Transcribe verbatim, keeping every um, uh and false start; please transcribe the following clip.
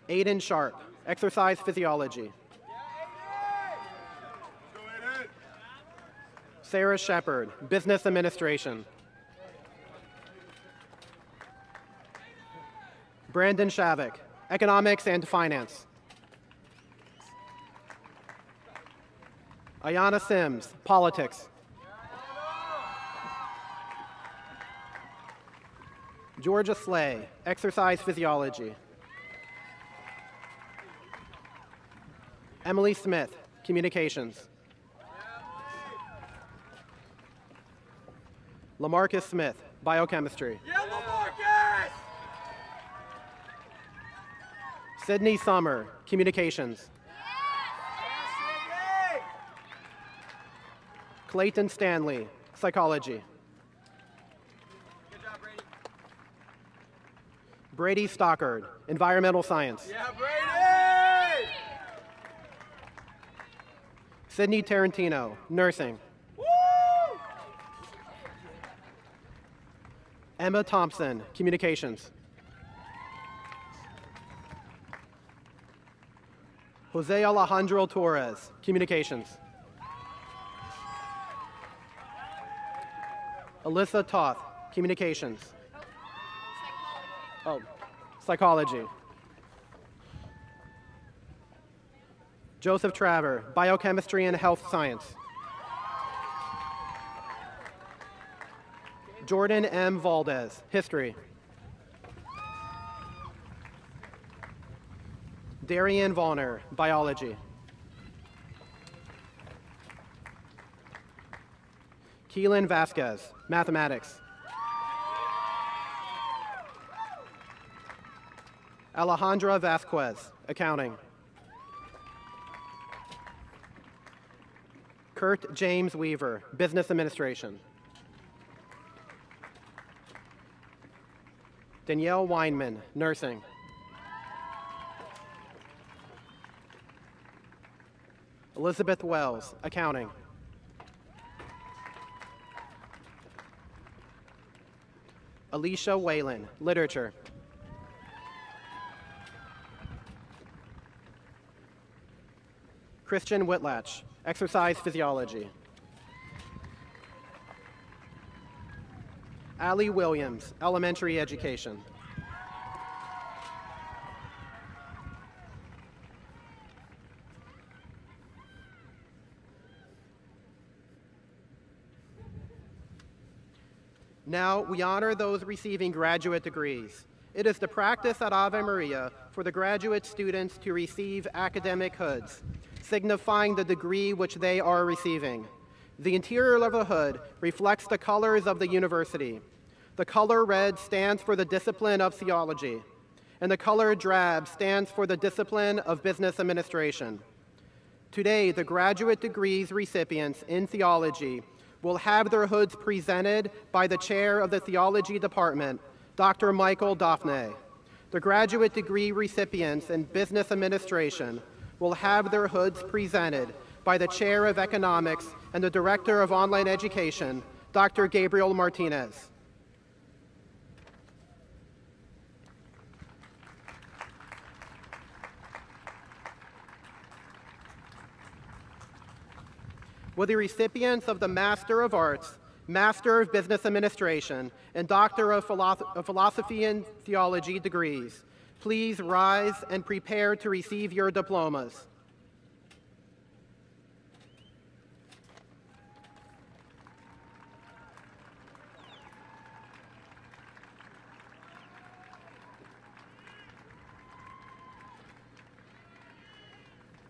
Aiden Sharp, exercise physiology. Sarah Shepard, business administration. Brandon Shavik, economics and finance. Ayana Sims, politics. Georgia Slay, exercise physiology. Emily Smith, communications. Lamarcus Smith, biochemistry. Yeah, Lamarcus! Sydney Summer, communications. Yes, Clayton Stanley, psychology. good job, Brady. Brady Stockard, environmental science. Yeah, Brady! Sydney Tarantino, nursing. Woo! Emma Thompson, communications. Jose Alejandro Torres, communications. Alyssa Toth, communications. Oh, psychology. Joseph Traver, biochemistry and health science. Jordan M. Valdez, history. Darian Vaughner, biology. Keelan Vasquez, mathematics. Alejandra Vasquez, accounting. Kurt James Weaver, business administration. Danielle Weinman, nursing. Elizabeth Wells, accounting. Alicia Whalen, literature. Christian Whitlatch, exercise physiology. Allie Williams, elementary education. Now, we honor those receiving graduate degrees. It is the practice at Ave Maria for the graduate students to receive academic hoods, signifying the degree which they are receiving. The interior of the hood reflects the colors of the university. The color red stands for the discipline of theology, and the color drab stands for the discipline of business administration. Today, the graduate degrees recipients in theology will have their hoods presented by the chair of the theology department, Doctor Michael Daphne. The graduate degree recipients in business administration will have their hoods presented by the chair of economics and the director of online education, Doctor Gabriel Martinez. Will the recipients of the Master of Arts, Master of Business Administration, and Doctor of Philosophy and Theology degrees please rise and prepare to receive your diplomas.